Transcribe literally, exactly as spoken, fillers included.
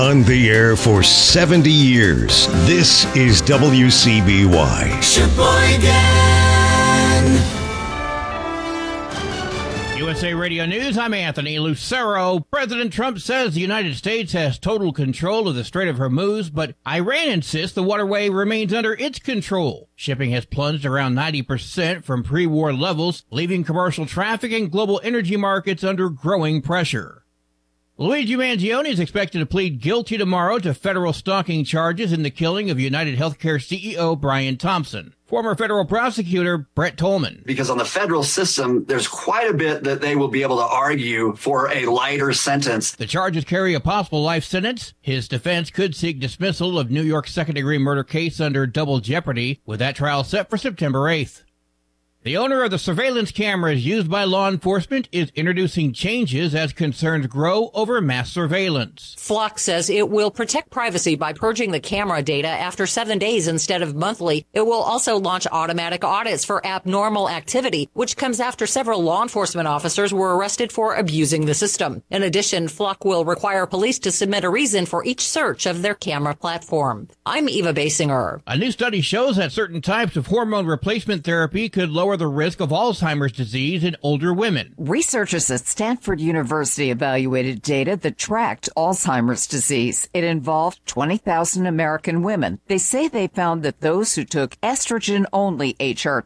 On the air for seventy years, this is W C B Y. Sheboygan! U S A Radio News, I'm Anthony Lucero. President Trump says the United States has total control of the Strait of Hormuz, but Iran insists the waterway remains under its control. Shipping has plunged around ninety percent from pre-war levels, leaving commercial traffic and global energy markets under growing pressure. Luigi Mangione is expected to plead guilty tomorrow to federal stalking charges in the killing of United Healthcare C E O Brian Thompson. Former federal prosecutor Brett Tolman. Because on the federal system, there's quite a bit that they will be able to argue for a lighter sentence. The charges carry a possible life sentence. His defense could seek dismissal of New York's second-degree murder case under double jeopardy, with that trial set for September eighth. The owner of the surveillance cameras used by law enforcement is introducing changes as concerns grow over mass surveillance. Flock says it will protect privacy by purging the camera data after seven days instead of monthly. It will also launch automatic audits for abnormal activity, which comes after several law enforcement officers were arrested for abusing the system. In addition, Flock will require police to submit a reason for each search of their camera platform. I'm Eva Basinger. A new study shows that certain types of hormone replacement therapy could lower the risk of Alzheimer's disease in older women. Researchers at Stanford University evaluated data that tracked Alzheimer's disease. It involved twenty thousand American women. They say they found that those who took estrogen-only H R